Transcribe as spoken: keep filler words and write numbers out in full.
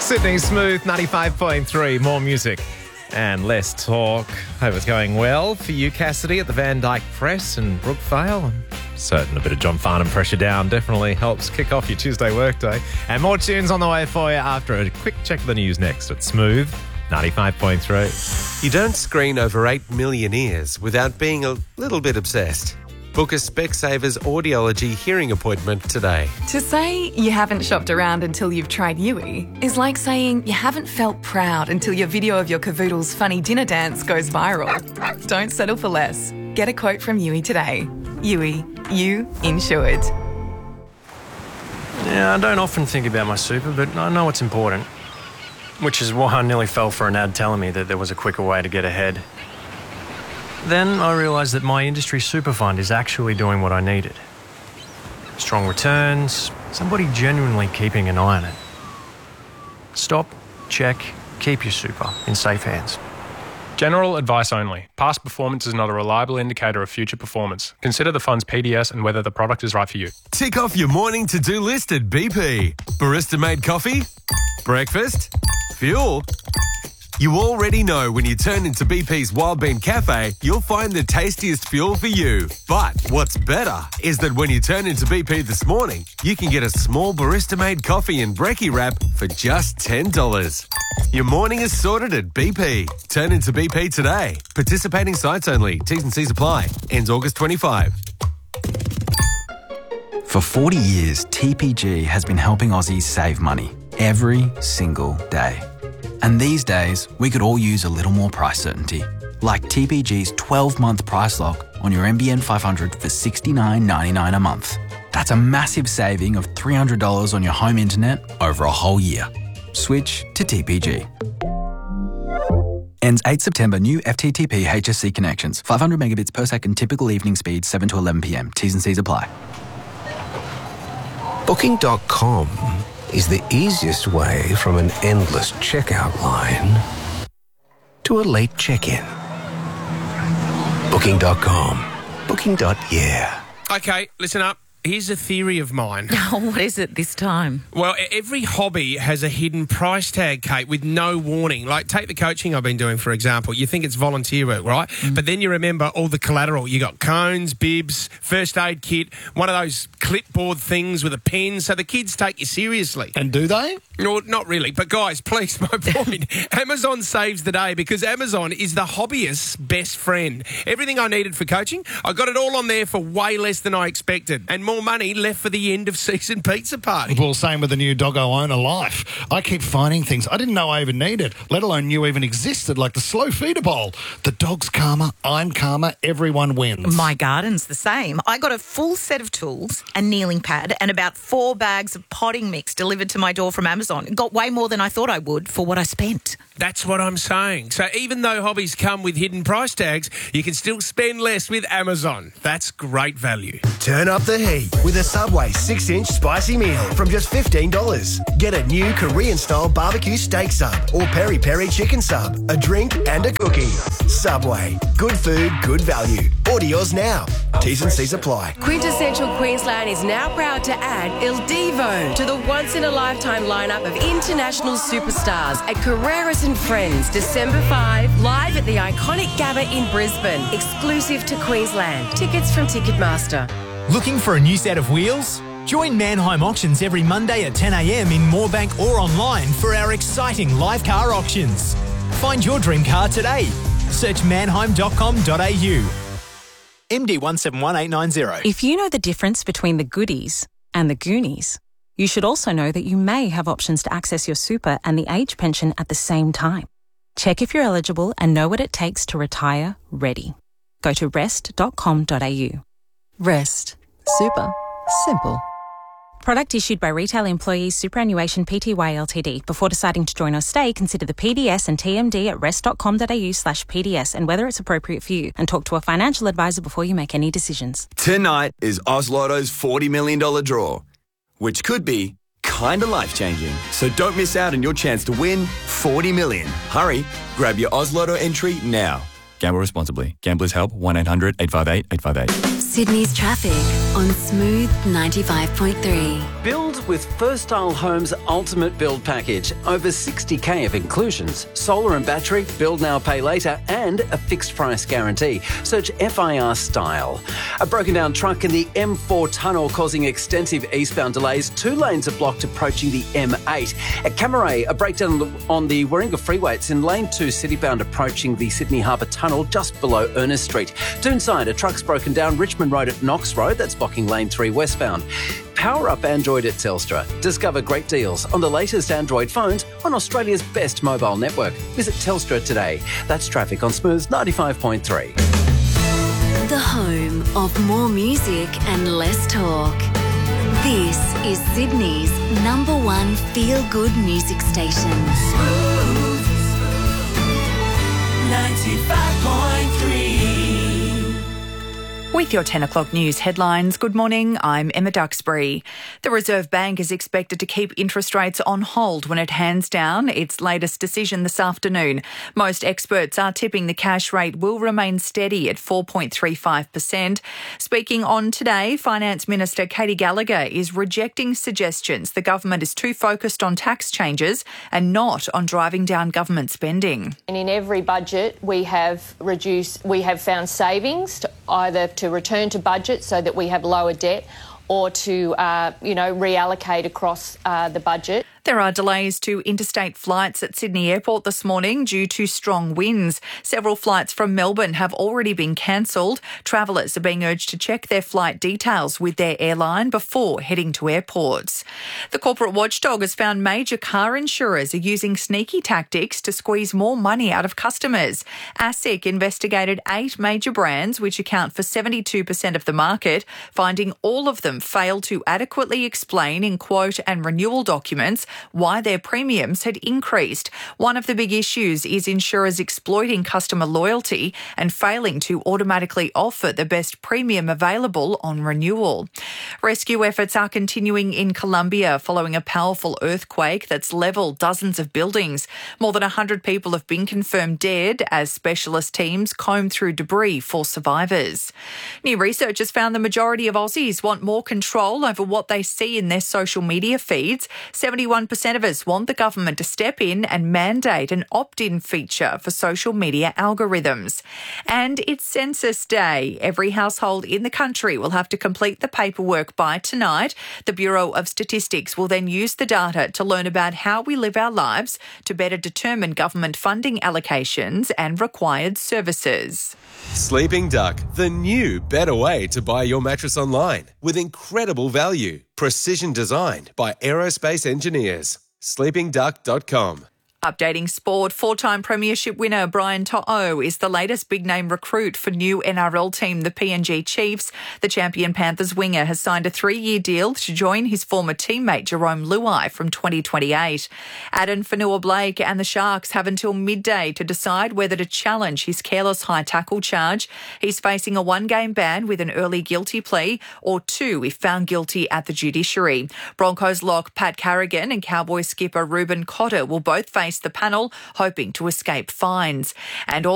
Sydney Smooth, ninety-five point three. More music and less talk. Hope it's going well for you, Cassidy, at the Van Dyke Press in Brookvale. I'm certain a bit of John Farnham pressure down definitely helps kick off your Tuesday workday. And more tunes on the way for you after a quick check of the news next at Smooth, ninety-five point three. You don't screen over eight million ears without being a little bit obsessed. Book a Specsavers audiology hearing appointment today. To say you haven't shopped around until you've tried Yui is like saying you haven't felt proud until your video of your cavoodle's funny dinner dance goes viral. Don't settle for less. Get a quote from Yui today. Yui, you insured. Yeah, I don't often think about my super, but I know it's important. Which is why I nearly fell for an ad telling me that there was a quicker way to get ahead. Then I realised that my industry super fund is actually doing what I needed. Strong returns, somebody genuinely keeping an eye on it. Stop, check, keep your super in safe hands. General advice only. Past performance is not a reliable indicator of future performance. Consider the fund's P D S and whether the product is right for you. Tick off your morning to-do list at B P. Barista-made coffee? Breakfast? Fuel? You already know when you turn into B P's Wild Bean Cafe, you'll find the tastiest fuel for you. But what's better is that when you turn into B P this morning, you can get a small barista-made coffee and brekkie wrap for just ten dollars. Your morning is sorted at B P. Turn into B P today. Participating sites only. T's and C's apply. Ends August twenty-fifth. For forty years, T P G has been helping Aussies save money every single day. And these days, we could all use a little more price certainty. Like T P G's twelve-month price lock on your N B N five hundred for sixty-nine ninety-nine a month. That's a massive saving of three hundred dollars on your home internet over a whole year. Switch to T P G. Ends eighth September. New F T T P H S C connections. five hundred megabits per second typical evening speed, seven to eleven p.m. T's and C's apply. Booking dot com is the easiest way from an endless checkout line to a late check-in. Booking dot com. Booking. Yeah. Okay, listen up. Here's a theory of mine. Oh, what is it this time? Well, every hobby has a hidden price tag, Kate, with no warning. Like, take the coaching I've been doing, for example. You think it's volunteer work, right? Mm. But then you remember all the collateral. You got cones, bibs, first aid kit, one of those clipboard things with a pen, so the kids take you seriously. And do they? No, not really. But, guys, please, my point. Amazon saves the day because Amazon is the hobbyist's best friend. Everything I needed for coaching, I got it all on there for way less than I expected. And more money left for the end of season pizza party. Well, same with the new Doggo Owner Life. I keep finding things I didn't know I even needed, let alone knew even existed, like the slow feeder bowl. The dog's calmer, I'm calmer, everyone wins. My garden's the same. I got a full set of tools, a kneeling pad, and about four bags of potting mix delivered to my door from Amazon. It got way more than I thought I would for what I spent. That's what I'm saying. So even though hobbies come with hidden price tags, you can still spend less with Amazon. That's great value. Turn up the heat with a Subway six-inch spicy meal from just fifteen dollars. Get a new Korean-style barbecue steak sub or peri-peri chicken sub, a drink and a cookie. Subway. Good food, good value. Order yours now. T's and C's apply. Quintessential Queensland is now proud to add Il Divo to the once-in-a-lifetime lineup of international superstars at Carreras and Friends, December fifth, live at the iconic Gabba in Brisbane, exclusive to Queensland. Tickets from Ticketmaster. Looking for a new set of wheels? Join Mannheim Auctions every Monday at ten a.m. in Moorebank or online for our exciting live car auctions. Find your dream car today. Search mannheim dot com dot a u. M D one seven one eight nine zero. If you know the difference between the goodies and the Goonies, you should also know that you may have options to access your super and the age pension at the same time. Check if you're eligible and know what it takes to retire ready. Go to rest dot com dot a u. Rest. Super. Simple. Product issued by Retail Employees Superannuation Pty Ltd. Before deciding to join or stay, consider the P D S and T M D at rest dot com dot a u slash P D S and whether it's appropriate for you, and talk to a financial advisor before you make any decisions. Tonight is Oz Lotto's forty million dollars draw, which could be kinda life-changing. So don't miss out on your chance to win forty million dollars. Hurry, grab your Oz Lotto entry now. Gamble responsibly. Gamblers Help, one eight hundred eight five eight eight five eight. Sydney's traffic on Smooth ninety-five point three. Build with First Style Homes' ultimate build package. Over sixty k of inclusions. Solar and battery, build now, pay later, and a fixed price guarantee. Search F I R Style. A broken down truck in the M four tunnel causing extensive eastbound delays. Two lanes are blocked approaching the M eight. At Camaray, a breakdown on the, on the Warringah Freeway. It's in lane two citybound approaching the Sydney Harbour Tunnel just below Ernest Street. Doonside, a truck's broken down Richmond Road at Knox Road. That's blocking lane three westbound. Power up Android at Telstra. Discover great deals on the latest Android phones on Australia's best mobile network. Visit Telstra today. That's traffic on Smooth ninety-five point three. The home of more music and less talk. This is Sydney's number one feel-good music station. Smooth ninety-five point three. With your ten o'clock news headlines, good morning, I'm Emma Duxbury. The Reserve Bank is expected to keep interest rates on hold when it hands down its latest decision this afternoon. Most experts are tipping the cash rate will remain steady at four point three five percent. Speaking on Today, Finance Minister Katy Gallagher is rejecting suggestions the government is too focused on tax changes and not on driving down government spending. And in every budget, we have reduced, we have found savings to either to return to budget so that we have lower debt or to, uh, you know, reallocate across uh, the budget. There are delays to interstate flights at Sydney Airport this morning due to strong winds. Several flights from Melbourne have already been cancelled. Travellers are being urged to check their flight details with their airline before heading to airports. The corporate watchdog has found major car insurers are using sneaky tactics to squeeze more money out of customers. ASIC investigated eight major brands, which account for seventy-two percent of the market, finding all of them failed to adequately explain in quote and renewal documents why their premiums had increased. One of the big issues is insurers exploiting customer loyalty and failing to automatically offer the best premium available on renewal. Rescue efforts are continuing in Colombia following a powerful earthquake that's levelled dozens of buildings. More than one hundred people have been confirmed dead as specialist teams comb through debris for survivors. New research has found the majority of Aussies want more control over what they see in their social media feeds. seventy-one percent of us want the government to step in and mandate an opt-in feature for social media algorithms. And it's Census Day. Every household in the country will have to complete the paperwork by tonight. The Bureau of Statistics will then use the data to learn about how we live our lives to better determine government funding allocations and required services. Sleeping Duck, the new, better way to buy your mattress online with incredible value. Precision designed by aerospace engineers. sleeping duck dot com. Updating sport, four-time premiership winner Brian To'o is the latest big-name recruit for new N R L team, the P N G Chiefs. The champion Panthers winger has signed a three-year deal to join his former teammate Jerome Luai from twenty twenty-eight. Aden Fanua-Blake and the Sharks have until midday to decide whether to challenge his careless high tackle charge. He's facing a one-game ban with an early guilty plea, or two if found guilty at the judiciary. Broncos lock Pat Carrigan and Cowboys skipper Ruben Cotter will both face the panel, hoping to escape fines. And all